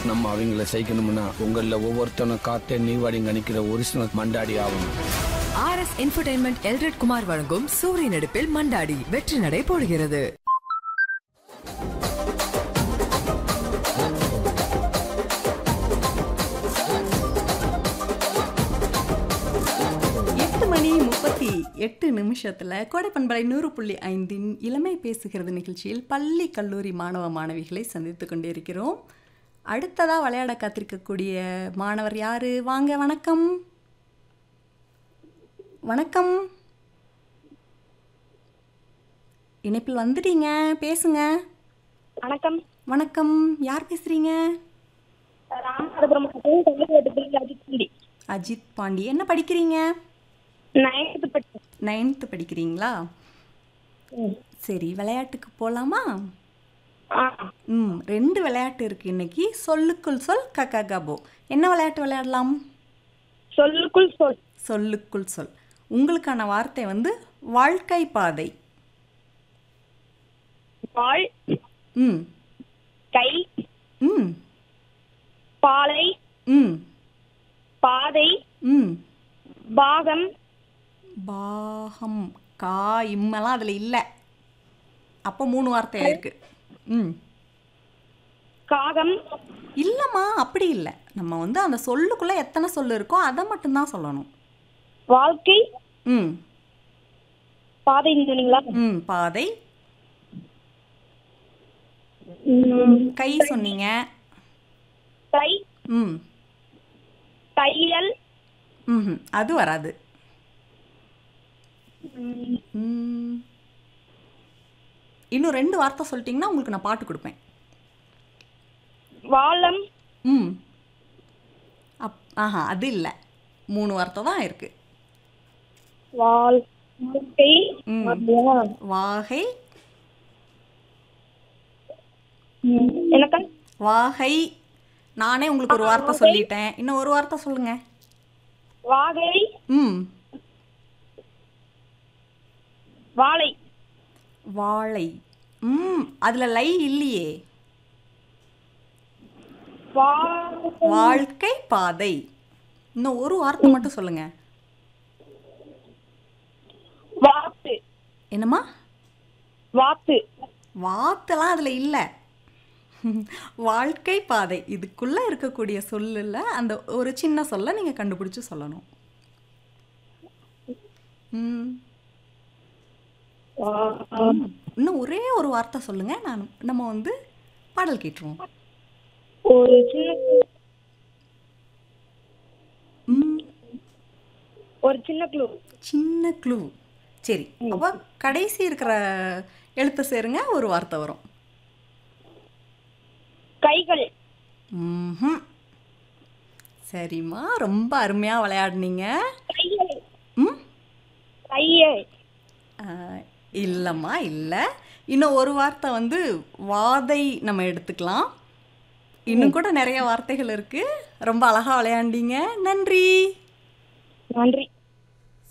நம்ம அவங்கள செய்யணும்னா உங்கள ஒவ்வொருத்தனும் காத்தே நீவாடிங்க நிக்கிற ஒரிஜினல் மண்டாடி ஆகணும். ஆர்எஸ் என்டர்டெயின்மெண்ட் எல்ரட் குமார் வழங்கும் சூரிய நடிப்பில் மண்டாடி வெற்றி நடை போடுகிறது. மணி 38 கோடைப்பண்பலை 100.5 இளமை பேசுகிறது நிகழ்ச்சியில் பள்ளி கல்லூரி மாணவ மாணவிகளை சந்தித்து கொண்டிருக்கிறோம். அடுத்ததாக விளையாட காத்திருக்கக்கூடிய மாணவர் யாரு? வாங்க. வணக்கம். வணக்கம். இணைப்பில் வந்துட்டீங்க, பேசுங்க. வணக்கம். வணக்கம். யார் பேசுறீங்க? அஜித் பாண்டி. என்ன படிக்கிறீங்க? 9th படிக்கிறீங்களா? சரி, விளையாட்டுக்கு போகலாமா? 2 விளையாட்டு இருக்கு இன்னைக்கு. சொல்லுக்குள் சொல் கககபோ. என்ன விளையாட்டு விளையாடலாம்? சொல்லுக்குள் சொல். சொல்லுக்குள் சொல். உங்களுக்கான வார்த்தை வந்து வாழ்க்கை பாதை. வாழ் கை பாலை பாதை பாகம் பாகம் கா இம்மெல்லாம் அதில் இல்லை. அப்போ 3 வார்த்தையாக இருக்கு. காகம் இல்லைம்மா, அப்படி இல்லை. நம்ம வந்து அந்த சொல்லுக்குள்ளே எத்தனை சொல்லு இருக்கோ அதை மட்டும்தான் சொல்லணும். வாழ்க்கை பாதை சொன்னீங்களா? பாதை. கை சொன்னீங்க. கை தையல் அது வராது. இன்னும் 2 வார்த்தை சொல்லிட்டீங்கன்னா உங்களுக்கு நான் பாட்டு கொடுப்பேன். வாழம் அது இல்லை. 3 வார்த்தை தான் இருக்கு. வாகை வாகை. நானே உங்களுக்கு ஒரு வார்த்தை சொல்லிட்டேன். இன்னும் ஒரு வார்த்தை சொல்லுங்க. வாகை வாழை வாழை. அதுல லை இல்லையே. வாழ்க்கை பாதை. இன்னும் ஒரு வார்த்தை மட்டும் சொல்லுங்க. வாத்து. என்னம்மா? வாத்து. வாத்தெல்லாம் அதுல இல்ல. வாழ்க்கை பாதை இதுக்குள்ள இருக்கக்கூடிய சொல்லுல அந்த ஒரு சின்ன சொல்ல நீங்க கண்டுபிடிச்சு சொல்லணும். இன்னும் ஒரே ஒரு வார்த்தை சொல்லுங்க. நம்ம வந்து பாடல் கேட்டுருவோம். ஒரு சின்ன க்ளூ. சின்ன க்ளூ. சரி, அப்போ கடைசி இருக்கிற எழுத்து சேருங்க, ஒரு வார்த்தை வரும். கைகள். சரிம்மா, ரொம்ப அருமையா விளையாடுனீங்க. இல்லைம்மா, இல்லை. இன்னும் ஒரு வார்த்தை வந்து வாதை நம்ம எடுத்துக்கலாம். இன்னும் கூட நிறைய வார்த்தைகள் இருக்கு. ரொம்ப அழகா விளையாண்டீங்க. நன்றி. நன்றி.